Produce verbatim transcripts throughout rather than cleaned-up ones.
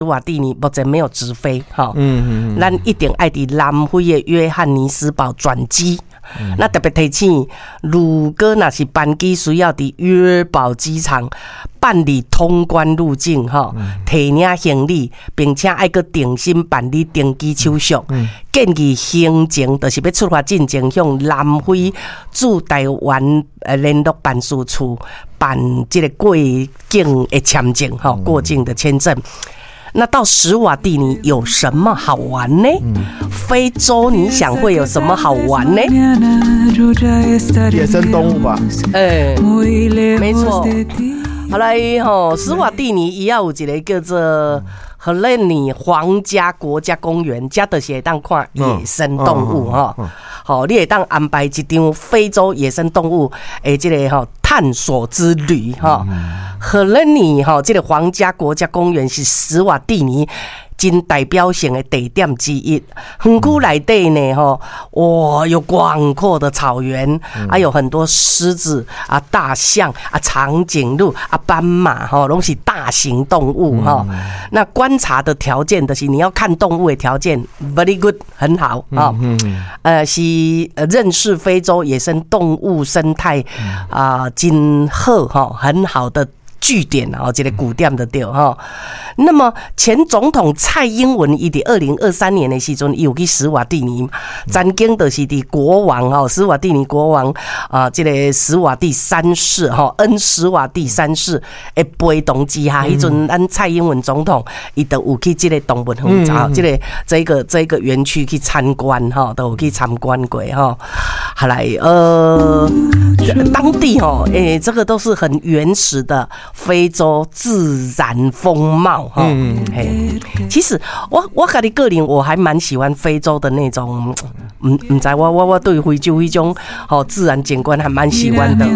瓦蒂尼目前没有直飞，哈，嗯嗯，咱一定爱伫南非的约翰尼斯堡转机。嗯、那特别提醒，如果那是班机需要伫约堡机场办理通关入境，哈，提领行李，并且爱个定心办理登机手续。嗯、建议行程就是要出发进前，向南非驻台湾呃联络办事处办这个过境的签证，哈，过境的签证。那到史瓦蒂尼有什么好玩呢？嗯、非洲你想会有什么好玩呢？ 野生动物吧。 哎、欸，没错。好来吼，史瓦蒂尼伊要有一个叫做荷兰尼皇家国家公园，遮就是会当看野生动物哈。好，你会当安排一场非洲野生动物诶，这个吼探索之旅哈。荷兰尼哈，这个皇家国家公园是史瓦蒂尼真代表性的地点之一。园区内底呢，哈，哇，有广阔的草原，还有很多狮子啊、大象啊、长颈鹿啊、斑马，哈，都是大型动物哈。那观察的条件的是，你要看动物的条件 ，very good， 很好啊。呃，是认识非洲野生动物生态啊，真好哈，很好的据点哦，这个古点的对哈。那么前总统蔡英文伊伫二零二三年的时阵，有去史瓦蒂尼，曾经就是伫国王哈史瓦蒂尼国王啊，这个史瓦蒂三世哈恩史瓦蒂三世的陪同之下，迄阵咱蔡英文总统伊都有去这个动物园啊，这个这个这个园区去参观哈，都有去参观过哈。好来呃，当地哈诶，这个都是很原始的非洲自然风貌。嗯，嘿，其实我我家己个人我还蛮喜欢非洲的那种，嗯，唔知我我我对非洲迄种哦自然景观还蛮喜欢的。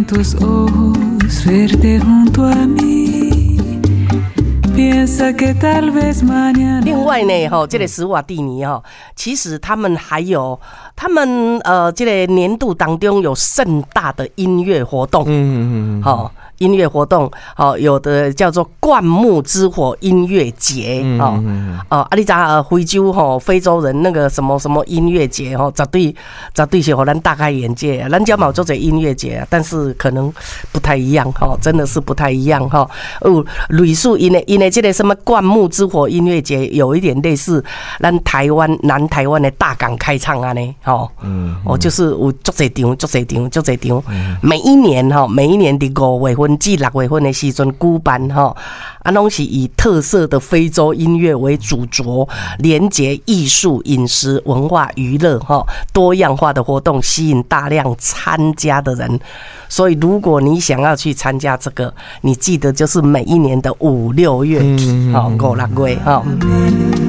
另外呢，哈，这个史瓦蒂尼哈，其实他们还有他们呃，这个年度当中有盛大的音乐活动，嗯嗯嗯，好。音乐活动，哦，有的叫做灌木之火音乐节，哦，哦，啊，你知道非洲吼，非洲人那个什么什么音乐节吼，绝对绝对是让咱大开眼界。咱家嘛有做者音乐节，但是可能不太一样哈，真的是不太一样哈。哦，类似因的因的这个什么灌木之火音乐节，有一点类似咱台湾南台湾的大港开唱啊呢，吼，嗯，哦，就是有足侪场，足侪场，足侪场，每一年哈，每一年的五月份。至六月份的时阵举办哈，啊，拢是以特色的非洲音乐为主轴，连结艺术、饮食、文化、娱乐哈，多样化的活动吸引大量参加的人。所以，如果你想要去参加这个，你记得就是每一年的五六月，好，五六月哈。